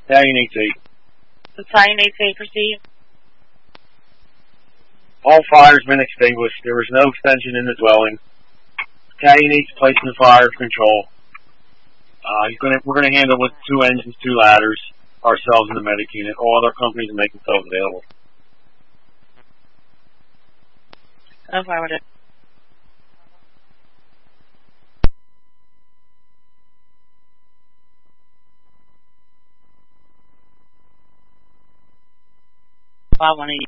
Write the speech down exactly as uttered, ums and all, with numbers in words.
Battalion eight eight. Battalion eight eight, proceed. All fires been extinguished. There was no extension in the dwelling. Battalion eight's placed in fire control. Uh, he's gonna, we're going to handle with two engines, two ladders, ourselves and the medic unit. All other companies are making themselves available. I'm fine with it. five one eight.